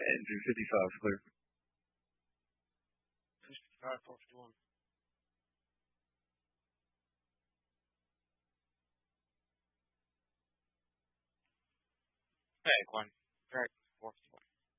Andrew, 55 clear. 55, 451. Hey, Quan. Correct. 451.